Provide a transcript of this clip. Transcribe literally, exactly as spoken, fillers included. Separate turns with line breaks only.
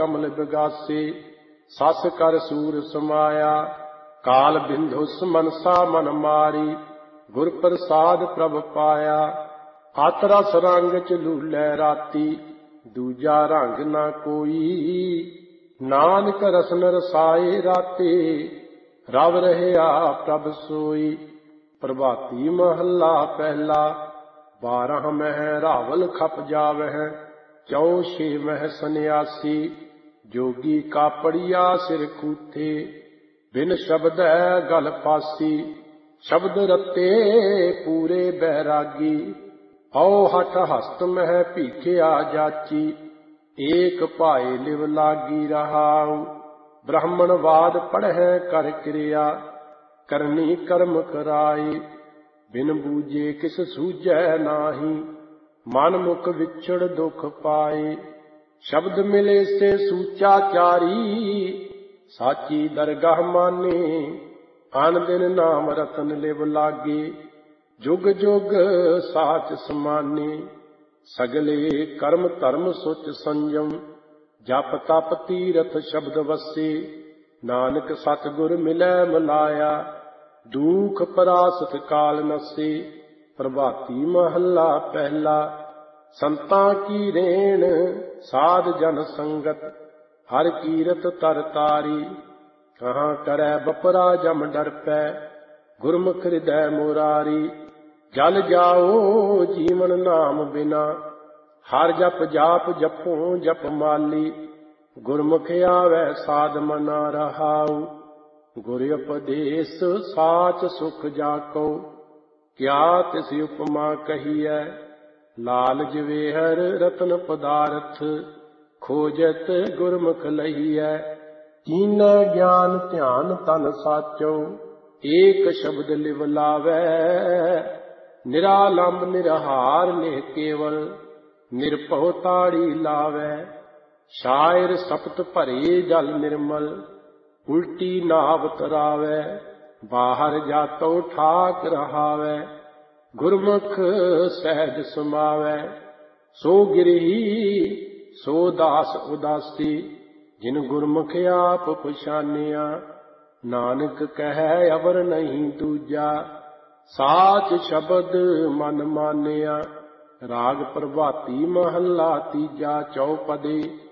कमल बिगासे सस कर सूर समाया। काल बिंधुस मनसा मन मारी गुर प्रसाद प्रभ पाया। अत रस रंग च लूलै राती दूजा रंग ना कोई। नानक रसन रसाए राते रव रहया प्रभ सोई। प्रभाती महला पहला बारह मह रावल खप जावह। चौ छे मह सन्यासी जोगी कापड़िया सिर कूथे। बिन शब्द गल फासी शब्द रते पूरे बैरागी। औ हठ हस्त मह भीखिया जाची एक पाए लिव लागी रहाऊ। ब्राह्मण वाद पढ़ै कर क्रिया करनी कर्म कराई। बिन बूझे किस सूझै नाही मन मुख विछड़ दुख पाए। शब्द मिले से सूचा चारी साची दरगाह माने। आन दिन नाम रतन लिव लागे जुग जुग साच समाने। सगले कर्म धर्म सुच संयम जप तप तीरथ शब्द वसे। नानक सतगुर मिलै मिलाया दुख परासत काल नसे। प्रभाती महला पहला संतां की रेण साध जन संगत हर कीरत तर तारी। कहाँ करै बपरा जम डर पै गुरमुख हृदय मुरारी। जल जाओ जीवन नाम बिना हर जप जाप जपो जप माली। गुरमुख आवे साध मना रहाऊ। गुर उपदेश साच सुख जाको क्या तिस उपमा कहिए। लाल जवेहर रतन पदारथ खोजत गुरमुख लहिए। कीन ज्ञान ध्यान तन साचो एक शब्द लिव लावै। निरालंब निरहार निह केवल निरभउ ताड़ी लावै। शायर सपत भरे जल निर्मल उल्टी नाव तरावै। बाहर जातो ठाक रहावै गुरमुख सहज समावै। सो गिरही सो दास उदासी जिन गुरमुख आप पछानिया। नानक कहे अवर नहीं दूजा साच शब्द मन मानिया। राग प्रभाती महला तीजा चौपदे